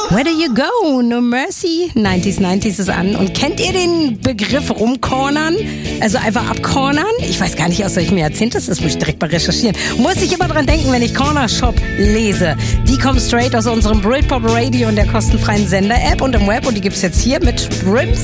Where do you go? No Mercy. 90s ist an. Und kennt ihr den Begriff rumcornern? Also einfach abcornern? Ich weiß gar nicht, aus welchem Jahrzehnt das ist. Muss ich direkt mal recherchieren. Muss ich immer dran denken, wenn ich Corner Shop lese. Die kommen straight aus unserem Britpop Radio und der kostenfreien Sender-App und im Web. Und die gibt's jetzt hier mit Brim